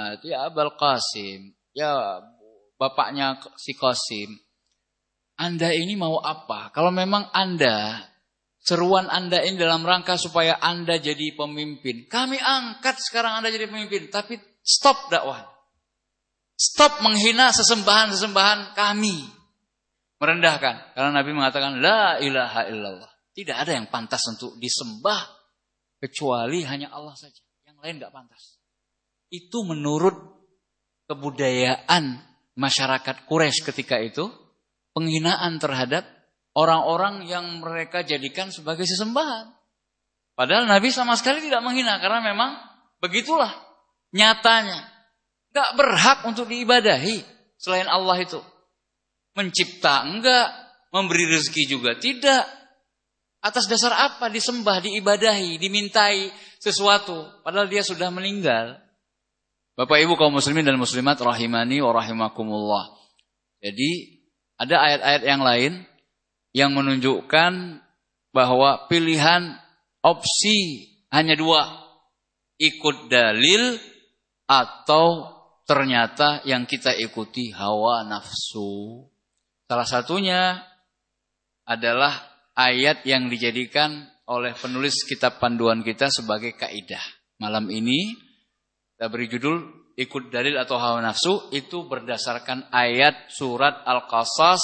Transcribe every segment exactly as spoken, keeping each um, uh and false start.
Ya Abul Qasim, ya bapaknya si Qasim, Anda ini mau apa? Kalau memang Anda, seruan Anda ini dalam rangka supaya Anda jadi pemimpin, kami angkat sekarang Anda jadi pemimpin, tapi stop dakwah. Stop menghina sesembahan-sesembahan kami. Merendahkan. Karena Nabi mengatakan, La ilaha illallah. Tidak ada yang pantas untuk disembah, kecuali hanya Allah saja. Yang lain gak pantas. Itu menurut kebudayaan masyarakat Quraisy ketika itu, penghinaan terhadap orang-orang yang mereka jadikan sebagai sesembahan. Padahal Nabi sama sekali tidak menghina, karena memang begitulah nyatanya. Gak berhak untuk diibadahi selain Allah itu. Mencipta enggak, memberi rezeki juga tidak. Atas dasar apa disembah, diibadahi, dimintai sesuatu, padahal dia sudah meninggal. Bapak Ibu kaum muslimin dan muslimat rahimani wa rahimakumullah. Jadi ada ayat-ayat yang lain yang menunjukkan bahwa pilihan opsi hanya dua. Ikut dalil atau ternyata yang kita ikuti hawa nafsu. Salah satunya adalah ayat yang dijadikan oleh penulis kitab panduan kita sebagai kaidah. Malam ini kita beri judul ikut dalil atau hawa nafsu, itu berdasarkan ayat surat Al-Qasas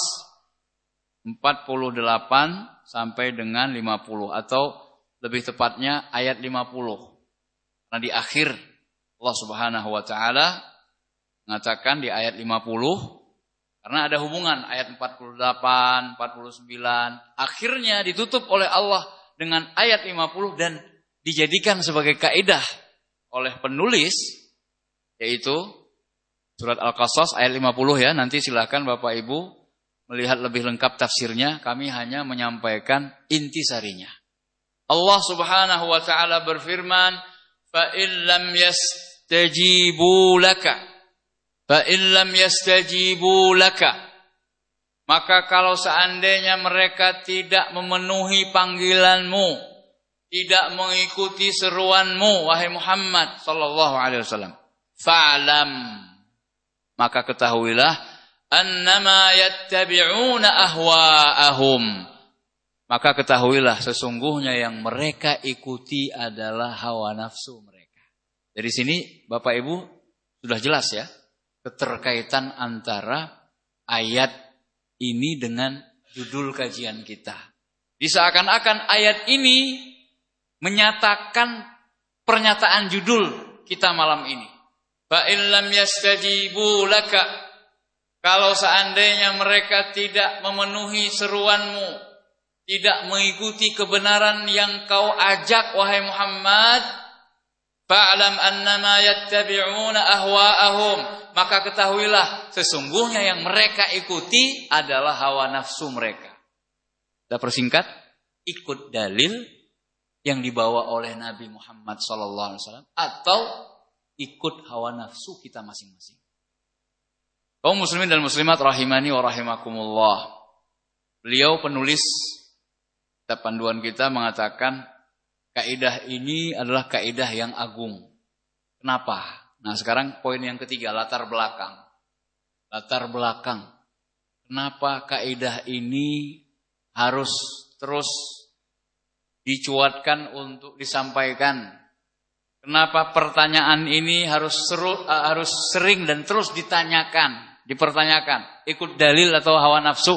empat puluh delapan sampai dengan lima puluh, atau lebih tepatnya ayat lima puluh. Karena di akhir Allah Subhanahu wa taala mengatakan di ayat lima puluh, karena ada hubungan ayat empat puluh delapan, empat puluh sembilan, akhirnya ditutup oleh Allah dengan ayat lima puluh dan dijadikan sebagai kaidah oleh penulis, yaitu surat Al-Qasas ayat lima puluh ya. Nanti silakan Bapak Ibu melihat lebih lengkap tafsirnya, kami hanya menyampaikan intisarinya. Allah Subhanahu wa taala berfirman, "Fa in lam yastajibu laka fa in lam yastajibu laka." Maka kalau seandainya mereka tidak memenuhi panggilanmu, tidak mengikuti seruanmu wahai Muhammad sallallahu alaihi wasallam, fa'lam, maka ketahuilah annama yattabi'una ahwa'ahum, maka ketahuilah sesungguhnya yang mereka ikuti adalah hawa nafsu mereka. Dari sini Bapak Ibu sudah jelas ya keterkaitan antara ayat ini dengan judul kajian kita. Diseakan-akan ayat ini menyatakan pernyataan judul kita malam ini. Fa in lam yastajibu laka, kalau seandainya mereka tidak memenuhi seruanmu, tidak mengikuti kebenaran yang kau ajak wahai Muhammad, fa'lam annama yattabi'una ahwa'ahum, maka ketahuilah sesungguhnya yang mereka ikuti adalah hawa nafsu mereka. Kita persingkat, ikut dalil yang dibawa oleh Nabi Muhammad sallallahu alaihi wasallam atau ikut hawa nafsu kita masing-masing. Kaum muslimin dan muslimat rahimani wa rahimakumullah. Beliau penulis kitab panduan kita mengatakan kaidah ini adalah kaidah yang agung. Kenapa? Nah, sekarang poin yang ketiga, latar belakang. Latar belakang. Kenapa kaidah ini harus terus dicuatkan untuk disampaikan? Kenapa pertanyaan ini harus seru, uh, harus sering dan terus ditanyakan, dipertanyakan? Ikut dalil atau hawa nafsu?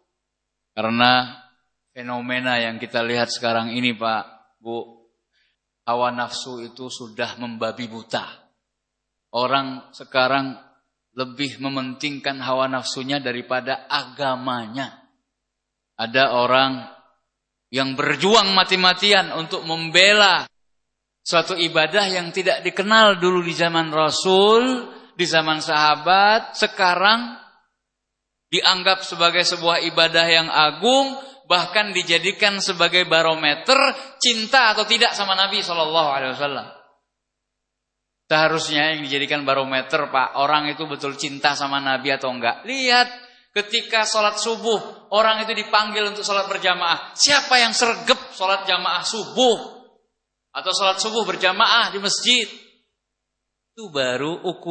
Karena fenomena yang kita lihat sekarang ini Pak, Bu, hawa nafsu itu sudah membabi buta. Orang sekarang lebih mementingkan hawa nafsunya daripada agamanya. Ada orang yang berjuang mati-matian untuk membela suatu ibadah yang tidak dikenal dulu di zaman Rasul, di zaman sahabat, sekarang dianggap sebagai sebuah ibadah yang agung, bahkan dijadikan sebagai barometer cinta atau tidak sama Nabi shallallahu alaihi wasallam. Seharusnya yang dijadikan barometer, Pak, orang itu betul cinta sama Nabi atau enggak. Lihat, ketika sholat subuh, orang itu dipanggil untuk sholat berjamaah. Siapa yang sergap sholat jamaah subuh? Atau sholat subuh berjamaah di masjid? Itu baru ukuran